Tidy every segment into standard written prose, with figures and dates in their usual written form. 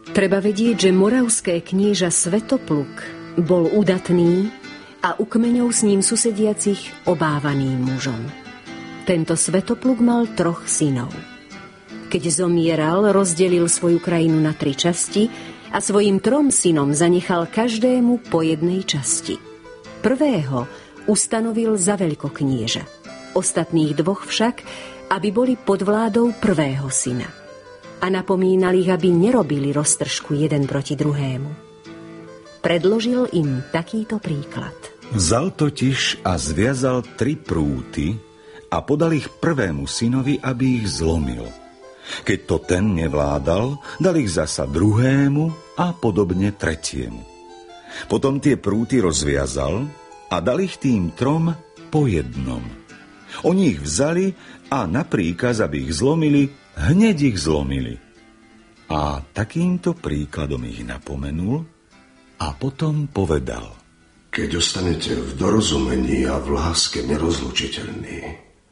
Treba vedieť, že moravské knieža Svetopluk bol udatný a u kmeňov s ním susediacich obávaným mužom. Tento Svetopluk mal 3 synov. Keď zomieral, rozdelil svoju krajinu na 3 časti a svojim 3 synom zanechal každému po 1 časti. Prvého ustanovil za veľkoknieža, ostatných 2 však, aby boli pod vládou prvého syna. A napomínal ich, aby nerobili roztržku jeden proti druhému. Predložil im takýto príklad. Vzal totiž a zviazal 3 prúty a podal ich prvému synovi, aby ich zlomil. Keď to ten nevládal, dal ich zasa druhému a podobne tretiemu. Potom tie prúty rozviazal a dal ich tým 3 po jednom. Oni ich vzali a na príkaz, aby ich zlomili, hneď ich zlomili. A takýmto príkladom ich napomenul a potom povedal: Keď ostanete v dorozumení a v láske nerozlučiteľní,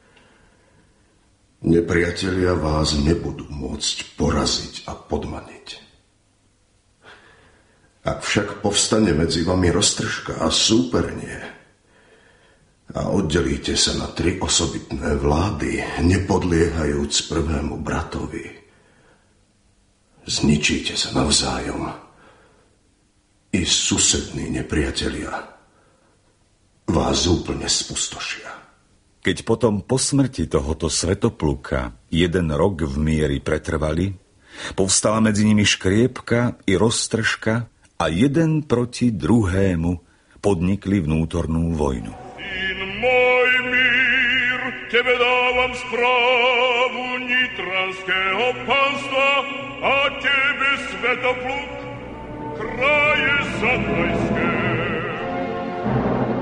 nepriatelia vás nebudú môcť poraziť a podmaniť. Ak však povstane medzi vami roztržka a súpernie a oddelíte sa na 3 osobitné vlády, nepodliehajúc prvému bratovi, zničíte sa navzájom. I susední nepriatelia vás úplne spustošia. Keď potom po smrti tohoto Svetopluka 1 rok v mieri pretrvali, povstala medzi nimi škriepka i roztržka a jeden proti druhému podnikli vnútornú vojnu. Môj mír, tebe dávam správu nitranského panstva a tebe Svetopluk, kraje zakrajské.